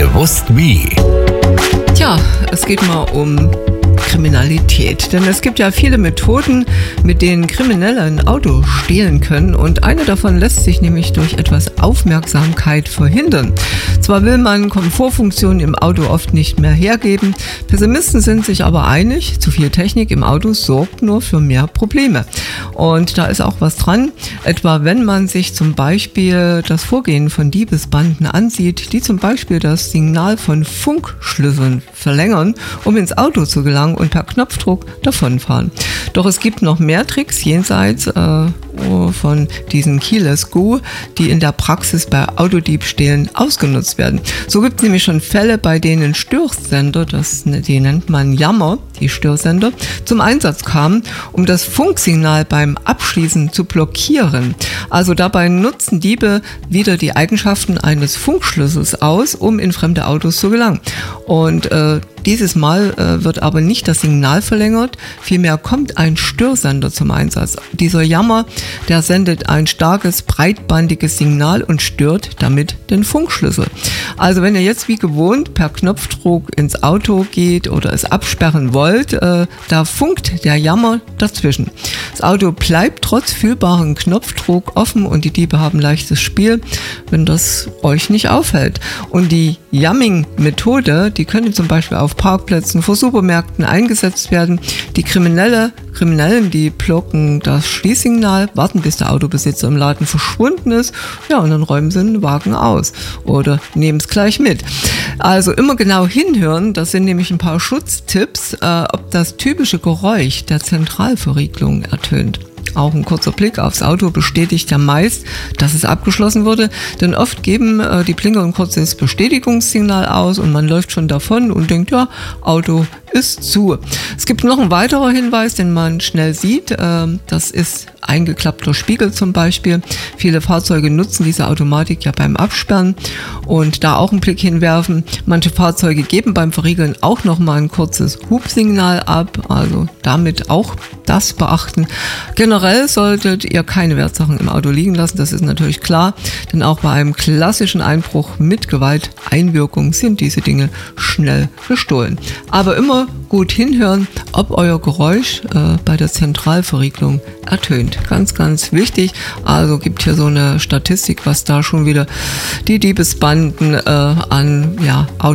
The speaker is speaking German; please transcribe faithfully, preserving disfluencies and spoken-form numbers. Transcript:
Gewusst wie. Tja, es geht mal um Kriminalität, denn es gibt ja viele Methoden, mit denen Kriminelle ein Auto stehlen können, und eine davon lässt sich nämlich durch etwas Aufmerksamkeit verhindern. Zwar will man Komfortfunktionen im Auto oft nicht mehr hergeben, Pessimisten sind sich aber einig, zu viel Technik im Auto sorgt nur für mehr Probleme. Und da ist auch was dran, etwa wenn man sich zum Beispiel das Vorgehen von Diebesbanden ansieht, die zum Beispiel das Signal von Funkschlüsseln verlängern, um ins Auto zu gelangen und per Knopfdruck davonfahren. Doch es gibt noch mehr Tricks jenseits äh, von diesen Keyless Go, die in der Praxis bei Autodiebstählen ausgenutzt werden. So gibt es nämlich schon Fälle, bei denen Störsender, das, die nennt man Jammer, die Störsender, zum Einsatz kamen, um das Funksignal beim Abschließen zu blockieren. Also dabei nutzen Diebe wieder die Eigenschaften eines Funkschlüssels aus, um in fremde Autos zu gelangen. Und äh, dieses Mal äh, wird aber nicht das Signal verlängert, vielmehr kommt ein Störsender zum Einsatz. Dieser Jammer, der sendet ein starkes, breitbandiges Signal und stört damit den Funkschlüssel. Also wenn ihr jetzt wie gewohnt per Knopfdruck ins Auto geht oder es absperren wollt, äh, da funkt der Jammer dazwischen. Das Auto bleibt trotz fühlbarem Knopfdruck offen und die Diebe haben leichtes Spiel, wenn das euch nicht auffällt. Und die Jamming-Methode, die könnte zum Beispiel auf Parkplätzen vor Supermärkten eingesetzt werden. Die Kriminelle, Kriminellen, die blocken das Schließsignal, warten bis der Autobesitzer im Laden verschwunden ist, ja, und dann räumen sie den Wagen aus oder nehmen es gleich mit. Also immer genau hinhören, das sind nämlich ein paar Schutztipps, äh, ob das typische Geräusch der Zentralverriegelung ertönt. Auch ein kurzer Blick aufs Auto bestätigt ja meist, dass es abgeschlossen wurde, denn oft geben äh, die Blinker ein kurzes Bestätigungssignal aus und man läuft schon davon und denkt, ja, Auto ist zu. Es gibt noch einen weiteren Hinweis, den man schnell sieht, äh, das ist eingeklappter Spiegel zum Beispiel. Viele Fahrzeuge nutzen diese Automatik ja beim Absperren und da auch einen Blick hinwerfen. Manche Fahrzeuge geben beim Verriegeln auch noch mal ein kurzes Hubsignal ab, also damit auch das beachten. Generell solltet ihr keine Wertsachen im Auto liegen lassen, das ist natürlich klar, denn auch bei einem klassischen Einbruch mit Gewalteinwirkung sind diese Dinge schnell gestohlen. Aber immer gut hinhören, ob euer Geräusch äh, bei der Zentralverriegelung ertönt. Ganz, ganz wichtig. Also gibt hier so eine Statistik, was da schon wieder die Diebesbanden äh, an ja,